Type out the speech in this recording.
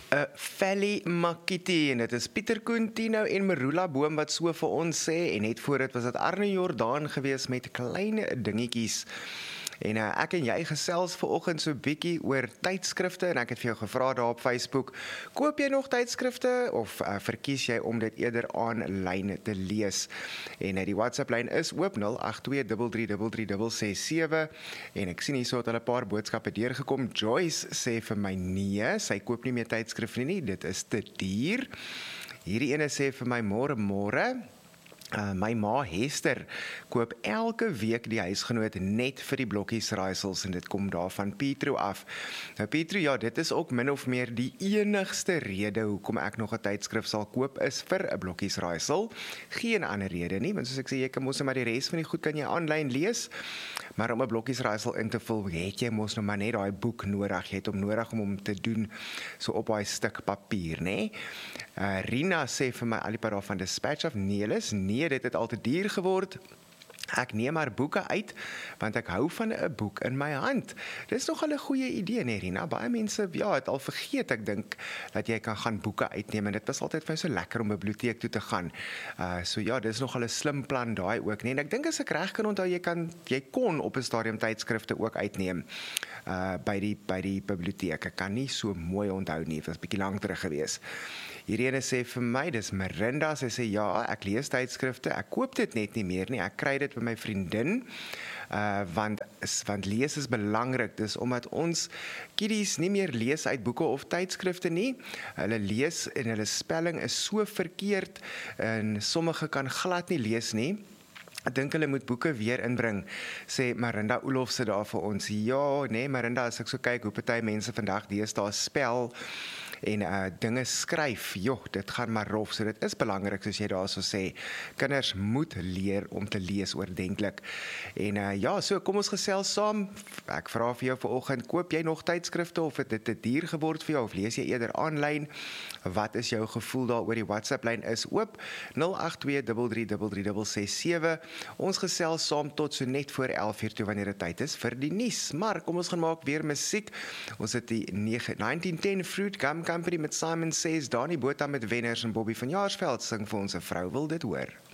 Felly Makiti, en dit is Pieter Koentino en Marula Boom wat so vir ons sê, en net voor dit was dit Arne Jordaan gewees met klein dingetjies. En ek en jy gesels vanoggend so bietjie oor tydskrifte, en ek het vir jou gevra daar op Facebook, koop jy nog tydskrifte of verkies jy om dit eerder aanlyn te lees? En die WhatsApp lyn is oop 0823333367, en ek sien hierso het hulle 'n paar boodskappe deurgekom. Joyce sê vir my nee, sy koop nie meer tydskrifte nie, dit is te duur. Hierdie ene sê vir my môre. My ma Hester koop elke week die huisgenoot net vir die blokkies raaisels, en dit kom daar van Pietro af. Nou Pietro, ja, dit is ook min of meer die enigste rede hoekom ek nog 'n tydskrif sal koop is vir 'n blokkies raaisel. Geen ander rede nie, want soos ek sê, jy kan mos maar die res van die goed kan jy aanlyn lees, maar om 'n blokkies raaisel in te vul, het jy mos nou maar net daai boek nodig, jy het hom nodig om te doen so op daai stuk papier, nê? Rina sê vir my alipad daar van Dispatch af, nee, dit het al te duur geword. Ek neem maar boeke uit, want ek hou van 'n boek in my hand. Dis nogal 'n goeie idee, nee Rina. Baie mense, ja, het al vergeet, ek dink, dat jy kan gaan boeke uitneem, en dit was altyd vir my so lekker om 'n biblioteek toe te gaan. So ja, dis nogal 'n slim plan daai ook, nee. En ek dink as ek reg kan onthou, jy kon op 'n stadium tydskrifte ook uitneem by die biblioteek. Ek kan nie so mooi onthou nie, dit was 'n bietjie lank terug gewees. Hierdie ene sê vir my, dis Marinda, sy sê ja, ek lees tydskrifte, ek koop dit net nie meer nie, ek kry dit by my vriendin, want lees is belangrik, dis omdat ons kiddies nie meer lees uit boeke of tydskrifte nie, hulle lees en hulle spelling is so verkeerd, en sommige kan glad nie lees nie. Ek dink hulle moet boeke weer inbring, sê Marinda Oelof se daar vir ons. Ja, nee Marinda, as ek so kyk hoe party mense vandag deesdae spel en dinge skryf, joh, dit gaan maar rof, so dit is belangrik, soos jy daar so sê, kinders moet leer om te lees oordentlik, en ja, so kom ons gesels saam, ek vra vir jou vanoggend, koop jy nog tydskrifte, of het dit te duur geword vir jou, of lees jy eerder aanlyn, wat is jou gevoel daar oor die WhatsApp lyn is oop, 0823333367, ons gesels saam tot so net voor 11:00 toe, wanneer dit tyd is vir die nuus, maar kom ons gaan maak weer musiek, ons het die 1910 Fruit Gum Company met Simon Says, Dani Botha met Wenners en Bobby van Jaarsveld sing vir ons 'n vrou wil dit hoor.